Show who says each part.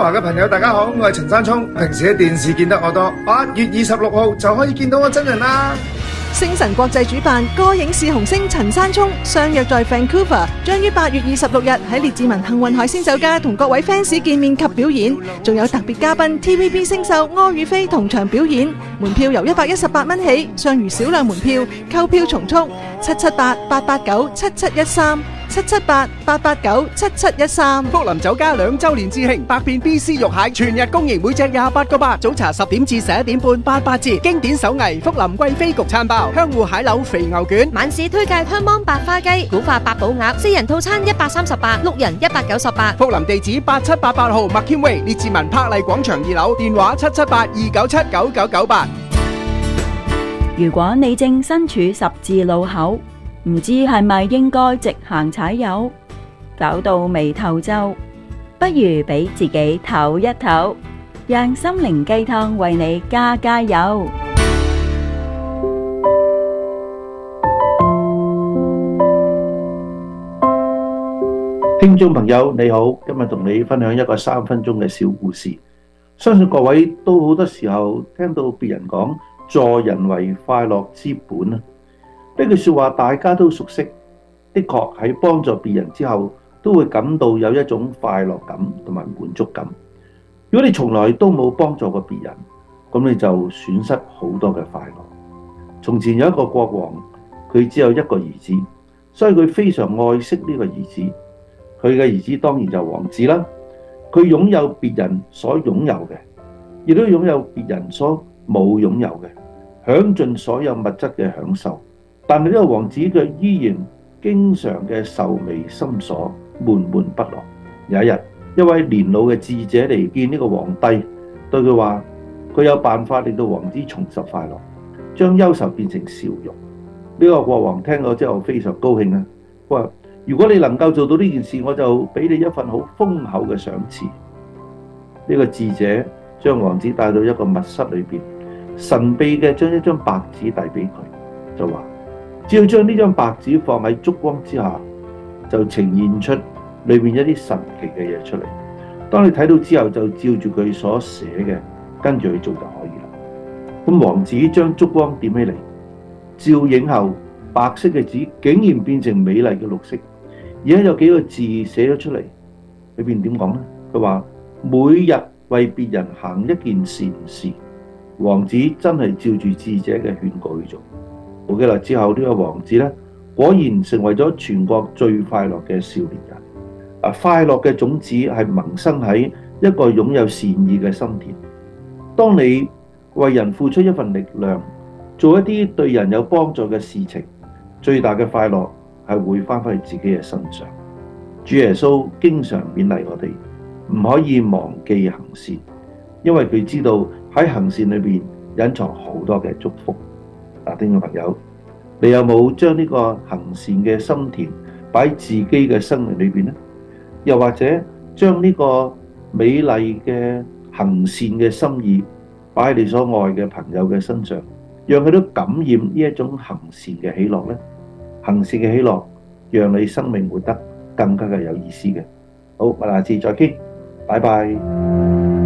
Speaker 1: 華嘅朋友大家好，我係陳山聰。平時喺電視見得我多，8月26號就可以見到我真人啦。
Speaker 2: 星晨國際主辦歌影視紅星陳山聰相約在 Vancouver， 將於8月26日喺列治文幸運海鮮酒家同各位 fans 見面及表演，仲有特別嘉賓 TVB 星秀柯宇飛同場表演。門票由118蚊起，尚餘少量門票，購票從速778-889-7713。778-889-7713。
Speaker 3: 福林酒家2周年致慶，百變 BC 肉蟹全日供應，每隻28個8，早茶10點至11點半88折。經典手藝福林貴妃焗餐包，香芋蟹柳肥牛卷，
Speaker 4: 晚市推介香芒白花雞、古法八寶鴨，4人套餐138，六人198。
Speaker 3: 福林地址8788號麥謙威，列治文柏麗廣場2樓，電話778-297-9998。
Speaker 5: 如果你正身處十字路口，唔知係咪應該直行踩油，搞到眉頭皺，不如俾自己唞一唞，讓心靈雞湯為你加油。
Speaker 6: 聽眾朋友你好，今日同你分享一個3分鐘嘅小故事。相信各位都好多時候聽到別人講助人為快樂之本啊，呢句說話大家都熟悉，的確喺幫助別人之後都會感到有一種快樂感同埋滿足感。如果你從來都冇幫助過別人，咁你就損失好多嘅快樂。從前有一個國王，佢只有一個兒子，所以佢非常愛惜呢個兒子。佢嘅兒子當然就王子啦，佢擁有別人所擁有嘅，亦都擁有別人所冇擁有嘅，享盡所有物質嘅享受。但係呢個王子佢依然經常嘅愁眉深鎖，悶悶不樂。有一日，一位年老嘅智者嚟見呢個皇帝，對佢話：佢有辦法令到王子重拾快樂，將憂愁變成笑容。呢個國王聽咗之後非常高興啊！佢話：如果你能夠做到呢件事，我就俾你一份好豐厚嘅賞賜。呢個智者將王子帶到一個密室裏邊，神秘嘅將一張白紙遞俾佢，就話：只要將呢張白紙放喺燭光之下，就呈現出裏面一啲神奇嘅嘢出嚟。當你睇到之後，就照住佢所寫嘅跟住去做就可以啦。咁王子將燭光點起嚟，照影後白色嘅紙竟然變成美麗嘅綠色，而家有幾個字寫咗出嚟，裏邊點講呢？佢話：每日為別人行一件善事。王子真係照住智者嘅勸告去做。冇幾耐之後，呢個王子呢，果然成為咗全國最快樂嘅少年人。快樂嘅種子係萌生喺一個擁有善意嘅心田。當你為人付出一份力量，做一啲對人有幫助嘅事情，最大嘅快樂係會返返去自己嘅身上。主耶穌經常勉勵我哋唔可以忘記行善，因為佢知道喺行善裏邊隱藏好多嘅祝福。聽眾朋友，你有冇將呢個行善嘅心田擺喺自己嘅生命裏邊呢？又或者將呢個美麗嘅行善嘅心意擺喺你所愛嘅朋友嘅身上，讓佢都感染呢一種行善嘅喜樂呢？行善嘅喜樂讓你生命活得更加嘅有意思嘅。好，我哋下次再傾，拜拜。